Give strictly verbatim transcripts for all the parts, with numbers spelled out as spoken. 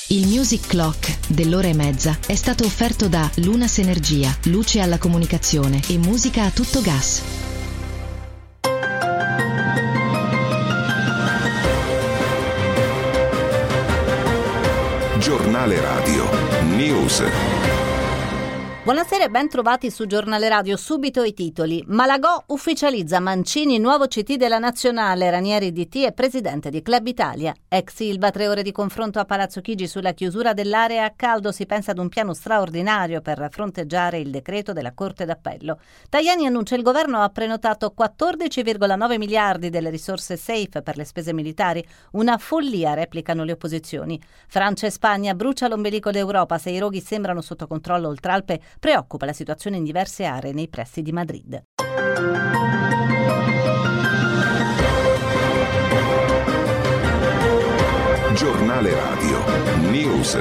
Il Music Clock dell'ora e mezza è stato offerto da Lunas Energia, luce alla comunicazione e musica a tutto gas. Giornale Radio News. Buonasera e ben trovati su Giornale Radio. Subito i titoli. Malagò ufficializza Mancini, nuovo C T della Nazionale, Ranieri D T e presidente di Club Italia. Ex Ilva, tre ore di confronto a Palazzo Chigi sulla chiusura dell'area a caldo. Si pensa ad un piano straordinario per fronteggiare il decreto della Corte d'Appello. Tajani annuncia il governo ha prenotato quattordici virgola nove miliardi delle risorse safe per le spese militari. Una follia, replicano le opposizioni. Francia e Spagna, brucia l'ombelico d'Europa. Se i roghi sembrano sotto controllo oltre Alpe, preoccupa la situazione in diverse aree nei pressi di Madrid. Giornale Radio News.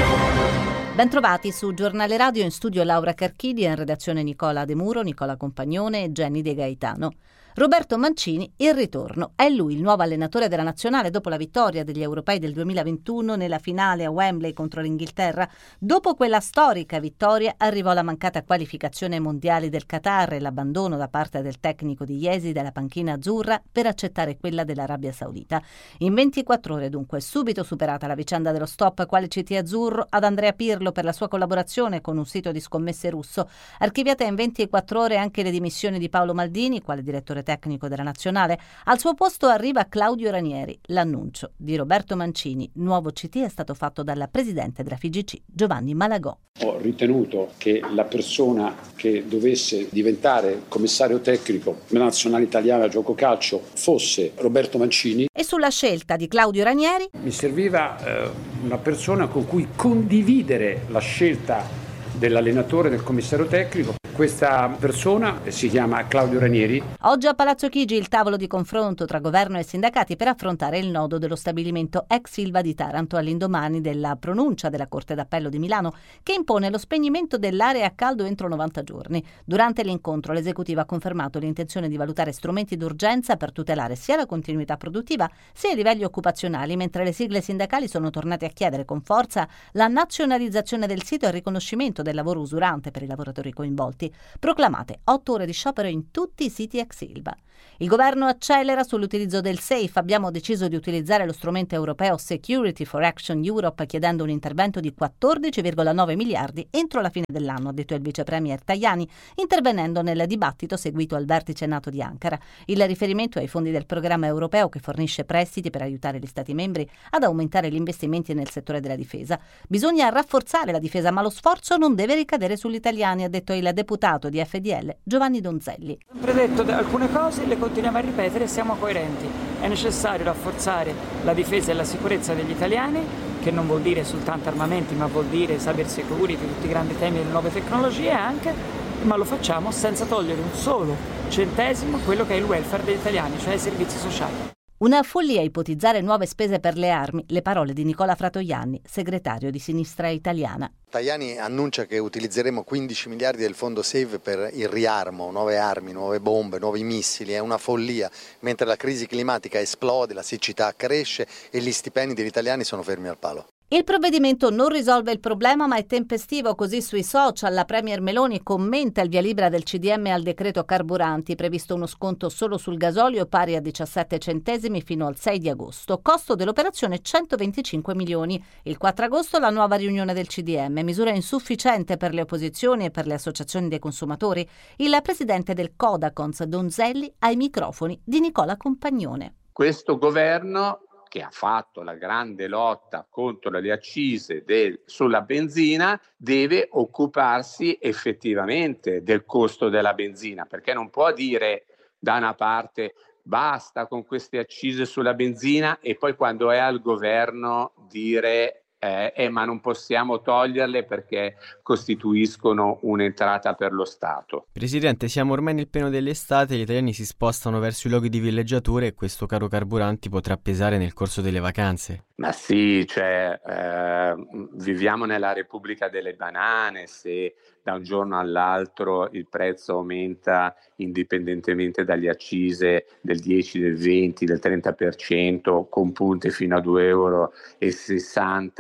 Bentrovati su Giornale Radio, in studio Laura Carchidi, in redazione Nicola De Muro, Nicola Compagnone e Jenny De Gaetano. Roberto Mancini, il ritorno. È lui il nuovo allenatore della Nazionale dopo la vittoria degli europei del duemilaventuno nella finale a Wembley contro l'Inghilterra. Dopo quella storica vittoria arrivò la mancata qualificazione ai mondiali del Qatar e l'abbandono da parte del tecnico di Iesi della panchina azzurra per accettare quella dell'Arabia Saudita. In ventiquattro ore dunque, subito superata la vicenda dello stop quale C T azzurro ad Andrea Pirlo per la sua collaborazione con un sito di scommesse russo. Archiviate in ventiquattro ore anche le dimissioni di Paolo Maldini, quale direttore tecnico della Nazionale. Al suo posto arriva Claudio Ranieri. L'annuncio di Roberto Mancini, nuovo C T, è stato fatto dalla presidente della F I G C, Giovanni Malagò. Ho ritenuto che la persona che dovesse diventare commissario tecnico della Nazionale Italiana Gioco Calcio fosse Roberto Mancini. E sulla scelta di Claudio Ranieri? Mi serviva eh, una persona con cui condividere la scelta dell'allenatore, del commissario tecnico. Questa persona si chiama Claudio Ranieri. Oggi a Palazzo Chigi il tavolo di confronto tra governo e sindacati per affrontare il nodo dello stabilimento ex Ilva di Taranto all'indomani della pronuncia della Corte d'Appello di Milano che impone lo spegnimento dell'area a caldo entro novanta giorni. Durante l'incontro l'esecutivo ha confermato l'intenzione di valutare strumenti d'urgenza per tutelare sia la continuità produttiva sia i livelli occupazionali, mentre le sigle sindacali sono tornate a chiedere con forza la nazionalizzazione del sito e il riconoscimento del lavoro usurante per i lavoratori coinvolti. Proclamate otto ore di sciopero in tutti i siti ex Ilva. Il governo accelera sull'utilizzo del SAFE. Abbiamo deciso di utilizzare lo strumento europeo Security for Action Europe chiedendo un intervento di quattordici virgola nove miliardi entro la fine dell'anno, ha detto il vice premier Tajani, intervenendo nel dibattito seguito al vertice NATO di Ankara. Il riferimento ai fondi del programma europeo che fornisce prestiti per aiutare gli Stati membri ad aumentare gli investimenti nel settore della difesa. Bisogna rafforzare la difesa, ma lo sforzo non deve ricadere sugli italiani, ha detto il deputato di F D L Giovanni Donzelli. Ho sempre detto alcune cose, le continuiamo a ripetere e siamo coerenti. È necessario rafforzare la difesa e la sicurezza degli italiani, che non vuol dire soltanto armamenti, ma vuol dire cyber security, tutti i grandi temi delle nuove tecnologie anche, ma lo facciamo senza togliere un solo centesimo quello che è il welfare degli italiani, cioè i servizi sociali. Una follia ipotizzare nuove spese per le armi, le parole di Nicola Fratoianni, segretario di Sinistra Italiana. Tajani annuncia che utilizzeremo quindici miliardi del fondo SAVE per il riarmo, nuove armi, nuove bombe, nuovi missili, è una follia, mentre la crisi climatica esplode, la siccità cresce e gli stipendi degli italiani sono fermi al palo. Il provvedimento non risolve il problema ma è tempestivo, così sui social la premier Meloni commenta il via libera del C D M al decreto carburanti, previsto uno sconto solo sul gasolio pari a diciassette centesimi fino al sei di agosto, costo dell'operazione centoventicinque milioni. Il quattro agosto la nuova riunione del C D M, misura insufficiente per le opposizioni e per le associazioni dei consumatori. Il presidente del Codacons Donzelli ai microfoni di Nicola Compagnone. Questo governo, che ha fatto la grande lotta contro le accise del, sulla benzina, deve occuparsi effettivamente del costo della benzina, perché non può dire da una parte basta con queste accise sulla benzina e poi quando è al governo dire eh, eh, ma non possiamo toglierle perché costituiscono un'entrata per lo Stato. Presidente, siamo ormai nel pieno dell'estate, gli italiani si spostano verso i luoghi di villeggiatura e questo caro carburanti potrà pesare nel corso delle vacanze. Ma sì, cioè eh, viviamo nella Repubblica delle banane, se da un giorno all'altro il prezzo aumenta indipendentemente dalle accise del dieci, del venti, del trenta per cento, con punte fino a due euro e sessanta,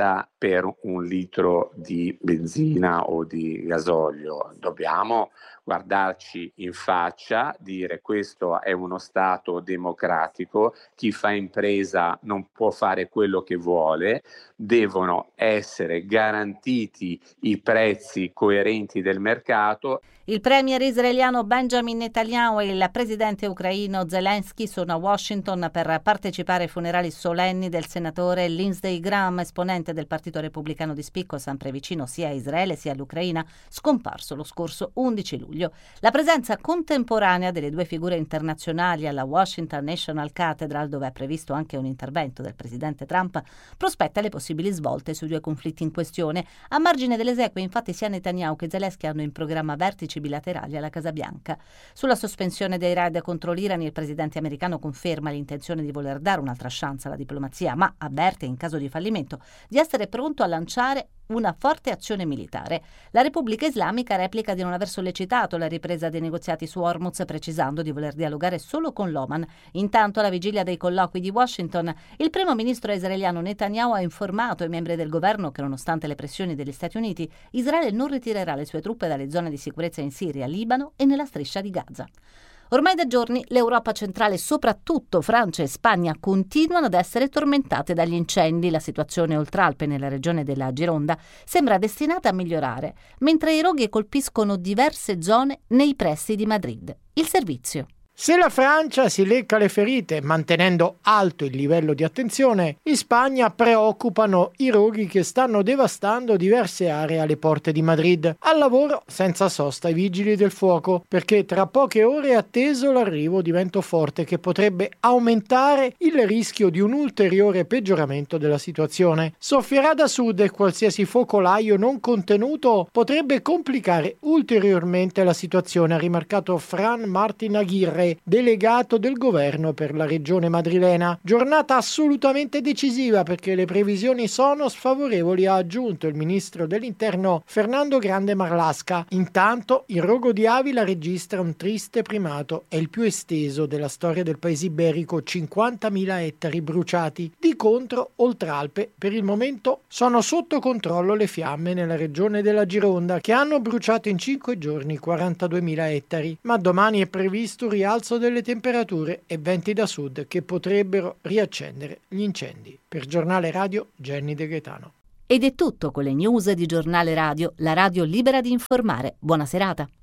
spesa per un litro di benzina o di gasolio. Dobbiamo guardarci in faccia, dire questo è uno Stato democratico, chi fa impresa non può fare quello che vuole, devono essere garantiti i prezzi coerenti del mercato. Il premier israeliano Benjamin Netanyahu e il presidente ucraino Zelensky sono a Washington per partecipare ai funerali solenni del senatore Lindsey Graham, esponente del Partito Repubblicano di spicco, sempre vicino sia a Israele sia all'Ucraina, scomparso lo scorso undici luglio. La presenza contemporanea delle due figure internazionali alla Washington National Cathedral, dove è previsto anche un intervento del presidente Trump, prospetta le possibili svolte sui due conflitti in questione. A margine delle esequie, infatti, sia Netanyahu che Zelensky hanno in programma vertici bilaterali alla Casa Bianca. Sulla sospensione dei raid contro l'Iran, il presidente americano conferma l'intenzione di voler dare un'altra chance alla diplomazia, ma avverte, in caso di fallimento, di essere pronto a lanciare una forte azione militare. La Repubblica Islamica replica di non aver sollecitato la ripresa dei negoziati su Hormuz, precisando di voler dialogare solo con l'Oman. Intanto, alla vigilia dei colloqui di Washington, il primo ministro israeliano Netanyahu ha informato i membri del governo che, nonostante le pressioni degli Stati Uniti, Israele non ritirerà le sue truppe dalle zone di sicurezza in Siria, Libano e nella striscia di Gaza. Ormai da giorni l'Europa centrale, soprattutto Francia e Spagna, continuano ad essere tormentate dagli incendi. La situazione oltralpe nella regione della Gironda sembra destinata a migliorare, mentre i roghi colpiscono diverse zone nei pressi di Madrid. Il servizio. Se la Francia si lecca le ferite mantenendo alto il livello di attenzione, in Spagna preoccupano i roghi che stanno devastando diverse aree alle porte di Madrid. Al lavoro senza sosta i vigili del fuoco, perché tra poche ore è atteso l'arrivo di vento forte che potrebbe aumentare il rischio di un ulteriore peggioramento della situazione. Soffierà da sud e qualsiasi focolaio non contenuto potrebbe complicare ulteriormente la situazione, ha rimarcato Fran Martin Aguirre, delegato del governo per la regione madrilena. Giornata assolutamente decisiva perché le previsioni sono sfavorevoli, ha aggiunto il ministro dell'interno Fernando Grande Marlaska. Intanto il rogo di Avila registra un triste primato, è il più esteso della storia del paese iberico, cinquantamila ettari bruciati. Di contro, Oltralpe per il momento sono sotto controllo le fiamme nella regione della Gironda, che hanno bruciato in cinque giorni quarantaduemila ettari, ma domani è previsto un rialzo delle temperature e venti da sud che potrebbero riaccendere gli incendi. Per Giornale Radio, Jenny De Gaetano. Ed è tutto con le news di Giornale Radio, la radio libera di informare. Buona serata.